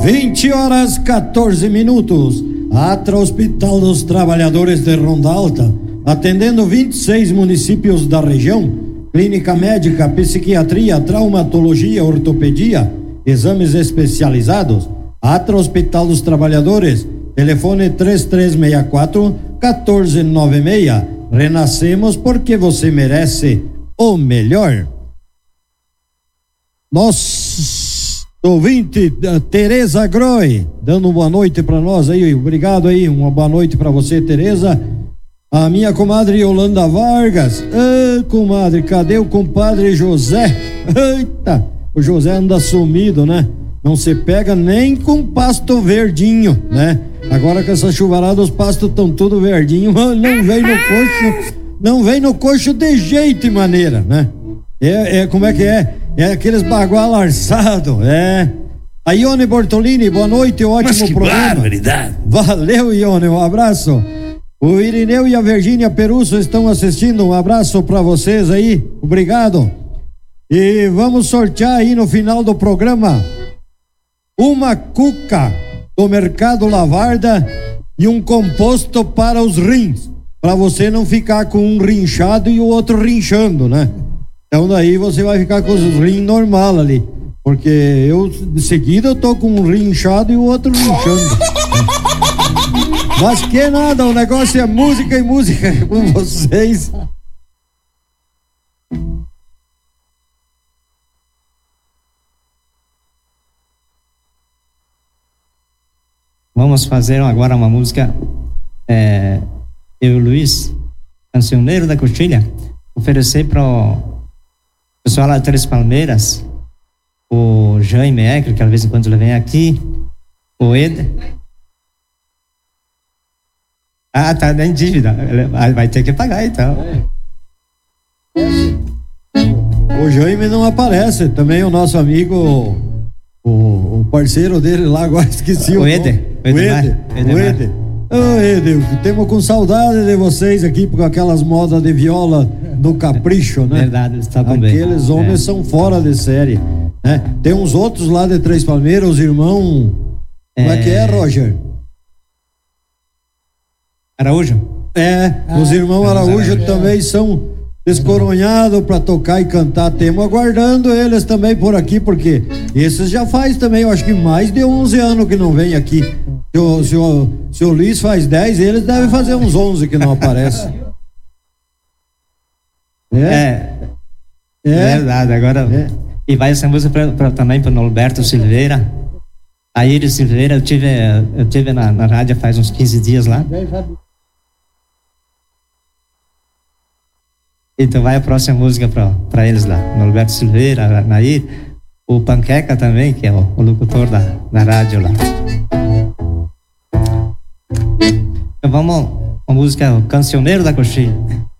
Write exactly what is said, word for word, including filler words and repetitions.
vinte horas quatorze minutos. Atra Hospital dos Trabalhadores de Ronda Alta, atendendo vinte e seis municípios da região. Clínica médica, psiquiatria, traumatologia, ortopedia, exames especializados. Atra Hospital dos Trabalhadores, telefone três três seis quatro, um quatro nove seis. Renascemos porque você merece o melhor. Nossa ouvinte, Tereza Groi, dando uma boa noite para nós aí, obrigado aí, uma boa noite para você, Tereza. A minha comadre Yolanda Vargas, ah, comadre, cadê o compadre José? Eita, o José anda sumido, né? Não se pega nem com pasto verdinho, né? Agora com essa chuvarada os pastos estão tudo verdinho, não vem no coxo, não vem no coxo de jeito e maneira, né? É, é, como é que é? É aqueles bagual arçado, é. A Ione Bortolini, boa noite, ótimo Mas que programa. barbaridade. Valeu, Ione, um abraço. O Irineu e a Virgínia Perusso estão assistindo, um abraço pra vocês aí, obrigado. E vamos sortear aí no final do programa uma cuca do Mercado Lavarda e um composto para os rins, pra você não ficar com um rinchado e o outro rinchando, né? Então daí você vai ficar com os rins normal ali, porque eu de seguida eu tô com um rim inchado e o outro rinchando. Mas que nada, o negócio é música e música com vocês. Vamos fazer agora uma música, é, eu e o Luiz, cancioneiro da Coxilha, oferecer para o pessoal lá de Três Palmeiras, o Jaime Ecker, que às vezes em quando ele vem aqui, o Eder. Ah, tá em dívida, ele vai, vai ter que pagar então. O Jaime não aparece, também o nosso amigo, o, o parceiro dele lá, agora esqueci o, o Eder. O Eder. O Eder. Ô, Eder, temos com saudade de vocês aqui com aquelas modas de viola do Capricho, né? Verdade, eles estavam bem. Aqueles homens é. são fora de série, né? Tem uns outros lá de Três Palmeiras, os irmãos. É... Como é que é, Roger? Araújo? É, ah, os irmãos Araújo é. também são descoronhados para tocar e cantar. Temos aguardando eles também por aqui, porque esses já faz também, eu acho que mais de onze anos que não vem aqui. Se o, se o, se o Luiz faz dez, eles devem fazer uns onze que não aparecem. É. É. É verdade, agora. É. E vai essa música pra, pra, também para o Norberto Silveira. A Iris Silveira, eu tive, eu tive na, na rádio faz uns quinze dias lá. Então vai a próxima música para eles lá. Norberto Silveira, a Nair, o Panqueca também, que é o, o locutor da, da rádio lá. Então vamos, a música Cancioneiro da Coxilha.